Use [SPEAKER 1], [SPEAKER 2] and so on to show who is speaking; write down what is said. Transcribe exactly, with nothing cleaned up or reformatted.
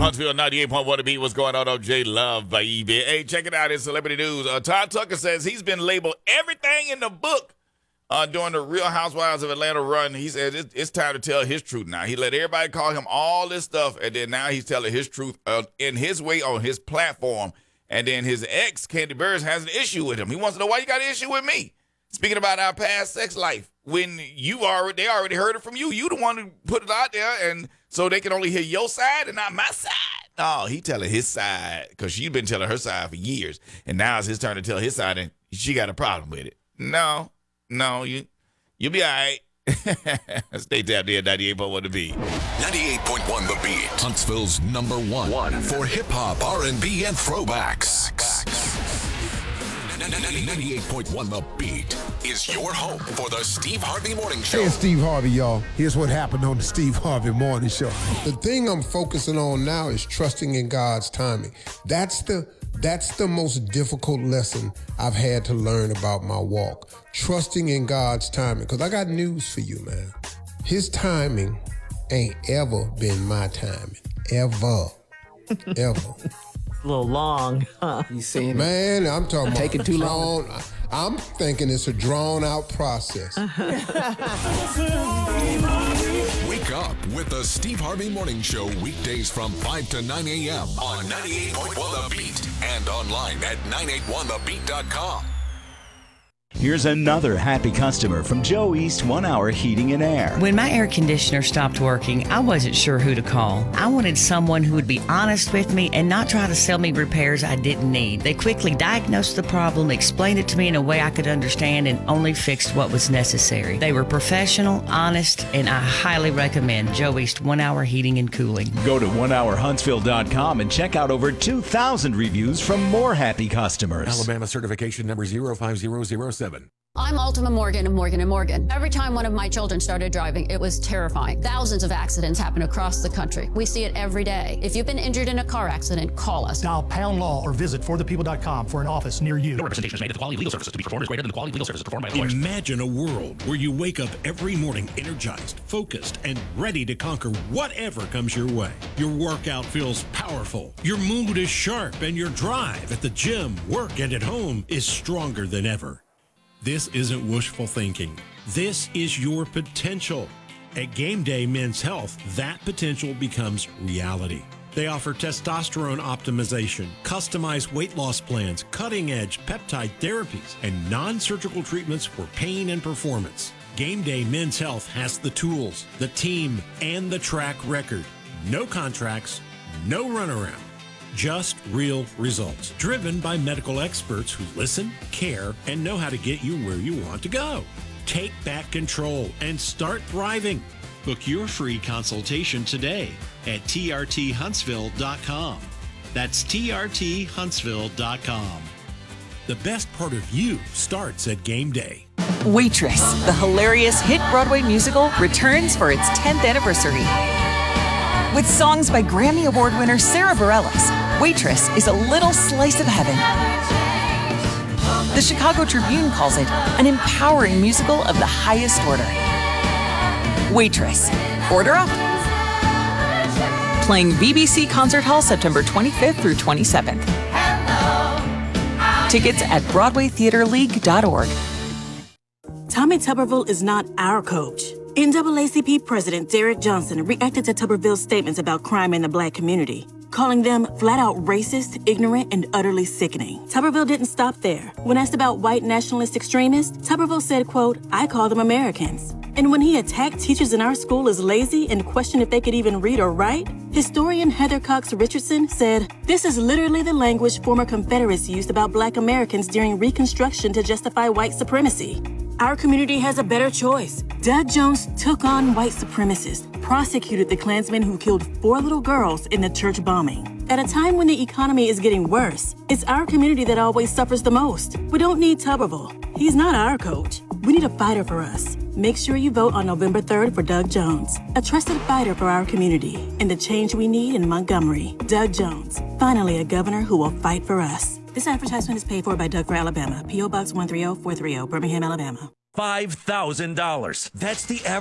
[SPEAKER 1] Huntsville ninety-eight point one to be. What's going on, O J Love, baby? Hey, check it out. It's celebrity news. Uh, Todd Tucker says he's been labeled everything in the book uh, during the Real Housewives of Atlanta run. He said it's, it's time to tell his truth now. He let everybody call him all this stuff, and then now he's telling his truth uh, in his way on his platform. And then his ex, Candy Burris, has an issue with him. He wants to know why you got an issue with me. Speaking about our past sex life, when you already, they already heard it from you. You the one who put it out there, and so they can only hear your side and not my side. No, he telling his side because she's been telling her side for years, and now it's his turn to tell his side, and she got a problem with it. No, no, you, you'll be all right. Stay tapped in ninety-eight point one The Beat.
[SPEAKER 2] ninety-eight point one The Beat. Huntsville's number one, one. for hip-hop, R and B, and throwbacks. ninety-eight point one The Beat is your home for the Steve Harvey Morning Show.
[SPEAKER 3] Hey, it's Steve Harvey, y'all. Here's what happened on the Steve Harvey Morning Show.
[SPEAKER 4] The thing I'm focusing on now is trusting in God's timing. That's the that's the most difficult lesson I've had to learn about my walk. Trusting in God's timing. Because I got news for you, man. His timing ain't ever been my timing. Ever. Ever.
[SPEAKER 5] A little long, huh?
[SPEAKER 6] You seeing
[SPEAKER 4] Man, I'm talking about
[SPEAKER 6] taking too long.
[SPEAKER 4] drawn- I'm thinking it's a drawn out process.
[SPEAKER 2] Wake up with the Steve Harvey Morning Show weekdays from five to nine a.m. on ninety-eight point one The Beat and online at nine eight one the beat dot com.
[SPEAKER 7] Here's another happy customer from Joe East One Hour Heating and Air.
[SPEAKER 8] When my air conditioner stopped working, I wasn't sure who to call. I wanted someone who would be honest with me and not try to sell me repairs I didn't need. They quickly diagnosed the problem, explained it to me in a way I could understand, and only fixed what was necessary. They were professional, honest, and I highly recommend Joe East One Hour Heating and Cooling.
[SPEAKER 7] Go to one hour huntsville dot com and check out over two thousand reviews from more happy customers.
[SPEAKER 9] Alabama certification number zero five zero zero seven.
[SPEAKER 10] I'm Ultima Morgan of Morgan and Morgan. Every time one of my children started driving, it was terrifying. Thousands of accidents happen across the country. We see it every day. If you've been injured in a car accident, call us.
[SPEAKER 11] Dial pound law or visit for the people dot com for an office near you.
[SPEAKER 12] No representation is made that the quality of legal services to be performed is greater than the quality of legal services performed by lawyers.
[SPEAKER 13] Imagine a world where you wake up every morning energized, focused, and ready to conquer whatever comes your way. Your workout feels powerful. Your mood is sharp, and your drive at the gym, work, and at home is stronger than ever. This isn't wishful thinking. This is your potential. At Game Day Men's Health, that potential becomes reality. They offer testosterone optimization, customized weight loss plans, cutting-edge peptide therapies, and non-surgical treatments for pain and performance. Game Day Men's Health has the tools, the team, and the track record. No contracts, no runaround. Just real results, driven by medical experts who listen, care, and know how to get you where you want to go. Take back control and start thriving.
[SPEAKER 14] Book your free consultation today at T R T huntsville dot com. That's T R T huntsville dot com.
[SPEAKER 13] The best part of you starts at Game Day.
[SPEAKER 15] Waitress, the hilarious hit Broadway musical, returns for its tenth anniversary. With songs by Grammy Award winner Sarah Bareilles, Waitress is a little slice of heaven. The Chicago Tribune calls it an empowering musical of the highest order. Waitress. Order up. Playing V B C Concert Hall September twenty-fifth through twenty-seventh. Tickets at broadway theater league dot org.
[SPEAKER 16] Tommy Tuberville is not our coach. N double A C P President Derek Johnson reacted to Tuberville's statements about crime in the Black community, calling them flat-out racist, ignorant, and utterly sickening. Tuberville didn't stop there. When asked about white nationalist extremists, Tuberville said, quote, "I call them Americans." And when he attacked teachers in our school as lazy and questioned if they could even read or write, historian Heather Cox Richardson said, "This is literally the language former Confederates used about Black Americans during Reconstruction to justify white supremacy." Our community has a better choice. Doug Jones took on white supremacists, prosecuted the Klansmen who killed four little girls in the church bombing. At a time when the economy is getting worse, it's our community that always suffers the most. We don't need Tuberville. He's not our coach. We need a fighter for us. Make sure you vote on November third for Doug Jones, a trusted fighter for our community and the change we need in Montgomery. Doug Jones, finally a governor who will fight for us. This advertisement is paid for by Doug for Alabama. P O Box one three zero four three zero, Birmingham, Alabama.
[SPEAKER 17] five thousand dollars. That's the average.